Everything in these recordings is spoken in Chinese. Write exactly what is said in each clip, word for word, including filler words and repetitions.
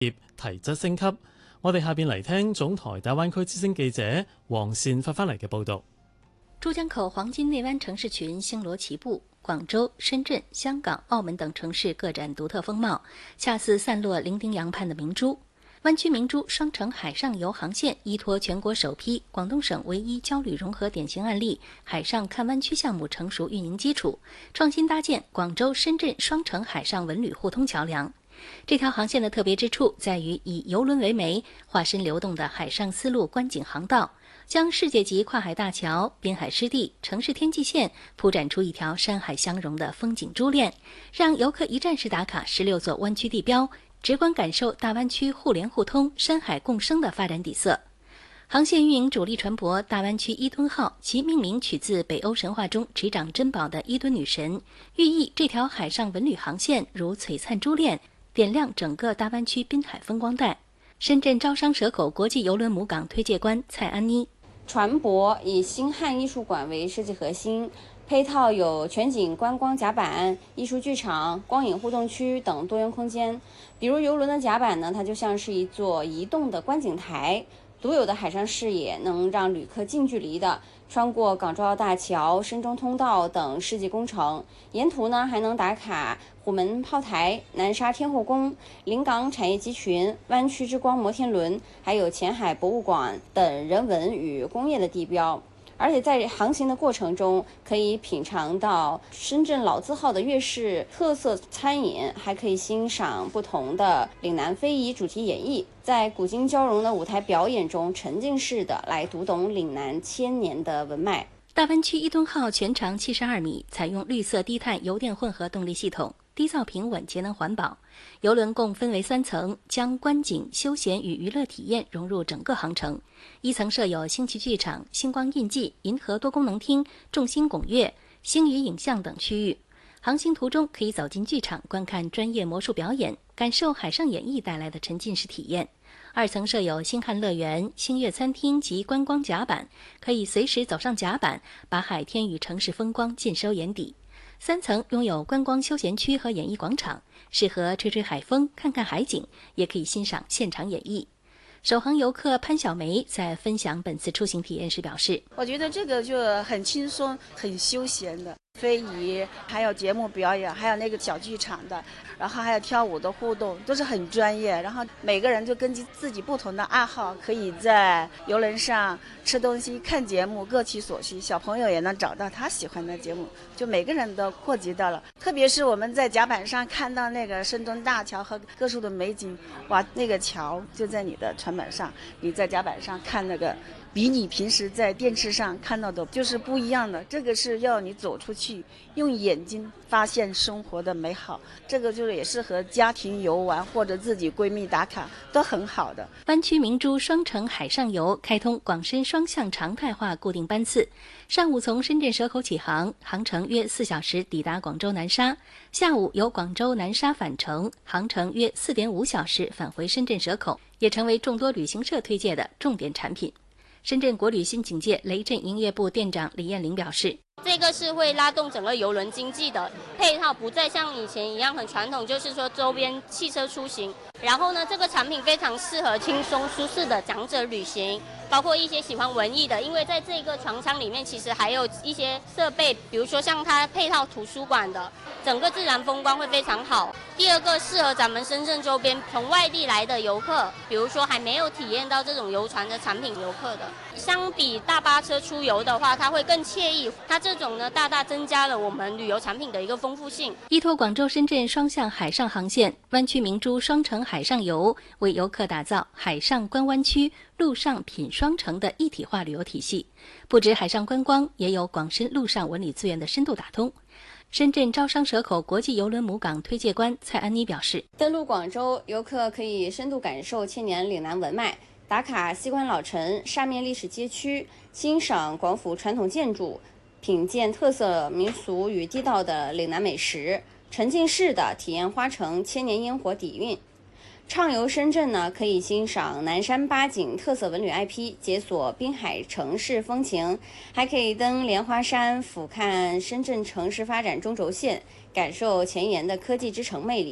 提質升級。我哋下邊嚟聽總台大灣區之聲記者黃善發返嚟嘅報導。 珠江口黃金內灣城市群星羅棋布，廣州、深圳、香港、澳門等城市各展獨特風貌，恰似散落伶仃洋畔的明珠。灣區明珠雙城海上遊航線依託全國首批、廣東省唯一交旅融合典型案例海上看灣區項目成熟運營基礎，創新搭建廣州、深圳雙城海上文旅互通橋梁。這條航線的特別之處在於以郵輪為媒，化身流動的海上絲路觀景航道，將世界級跨海大橋、濱海濕地、城市天際線鋪展出一條山海相融的風景珠鏈，讓遊客一站式打卡十六座灣區地標，直觀感受大灣區互聯互通、山海共生的發展底色。航線運營主力船舶大灣區伊敦號，其命名取自北歐神話中執掌珍寶的伊敦女神，寓意這條海上文旅航線如璀璨珠鏈，點亮整個大灣區濱海風光帶。深圳招商蛇口國際郵輪母港推介官蔡安妮， 船舶以星漢藝術館為設計核心，配套有全景觀光甲板、藝術劇場、光影互動區等多元空間。比如郵輪的甲板呢，它就像是一座移動的觀景台，獨有的海上視野能讓旅客近距離的穿過港珠澳大橋、深中通道等世紀工程，沿途呢還能打卡虎門炮台、南沙天後宮、臨港產業集群、灣區之光摩天輪，還有前海博物館等人文與工業的地標。而且在航行的過程中，可以品嘗到深圳老字號的粵式特色餐飲，還可以欣賞不同的嶺南非遺主題演繹，在古今交融的舞台表演中，沉浸式的來讀懂嶺南千年的文脈。 大灣區伊敦號全長七十二米，採用綠色低碳油電混合動力系統，低噪平穩、節能環保。郵輪共分為三層，將觀景、休閒與娛樂體驗融入整個航程。一層設有星旗劇場、星光印記、銀河多功能廳、眾星拱月、星宇影像等區域。航行途中可以走進劇場觀看專業魔術表演，感受海上演繹帶來的沉浸式體驗。二層設有星漢樂園、星月餐廳及觀光甲板，可以隨時走上甲板，把海天與城市風光盡收眼底。三層擁有觀光休閒區和演藝廣場，適合吹吹海風、看看海景，也可以欣賞現場演繹。首航遊客潘小梅在分享本次出行體驗時表示： 我覺得這個就很輕鬆、很休閒的非遺，還有節目表演，還有那個小劇場的，然後還有跳舞的互動，都是很專業。然後每個人就根據自己不同的愛好，可以在郵輪上吃東西、看節目，各取所需。小朋友也能找到他喜歡的節目，就每個人都擴及到了。特別是我們在甲板上看到那個深中大橋和各處的美景，哇，那個橋就在你的船板上，你在甲板上看那個，比你平時在電視上看到的就是不一樣的。這個是要你走出去，用眼睛發現生活的美好。這個就是也適合家庭遊玩或者自己閨蜜打卡，都很好的。 灣區明珠雙城海上遊開通廣深雙向常態化固定班次，上午從深圳蛇口起航，航程約四小時抵達廣州南沙；下午由廣州南沙返程，航程約四點五小時返回深圳蛇口，也成為眾多旅行社推介的重點產品。深圳國旅新境界雷震營業部店長李艷玲表示， 這個是會拉動整個郵輪經濟的配套，不再像以前一樣很傳統，就是說周邊汽車出行。然後呢，這個產品非常適合輕鬆舒適的長者旅行，包括一些喜歡文藝的，因為在這個船艙裡面其實還有一些設備，比如說像它配套圖書館的，整個自然風光會非常好。第二個適合咱們深圳周邊從外地來的遊客，比如說還沒有體驗到這種遊船的產品遊客的，相比大巴車出遊的話，它會更愜意。它這種呢，大大增加了我們旅遊產品的一個豐富性。 依託廣州、深圳雙向海上航線，灣區明珠雙城海上遊為遊客打造海上觀灣區、陸上品雙城的一體化旅遊體系。不止海上觀光，也有廣深陸上文旅資源的深度打通。深圳招商蛇口國際郵輪母港推介官蔡安妮表示， 登陸廣州，遊客可以深度感受千年嶺南文脈，打卡西關老城、沙面歷史街區，欣賞廣府傳統建築，品鑑特色民俗與地道的嶺南美食，沉浸式的體驗花城千年煙火底蘊。暢遊深圳呢，可以欣賞南山八景特色文旅 I P， 解鎖濱海城市風情，還可以登蓮花山，俯瞰深圳城市發展中軸線，感受前沿的科技之城魅力。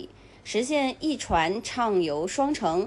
实现一船畅游双城，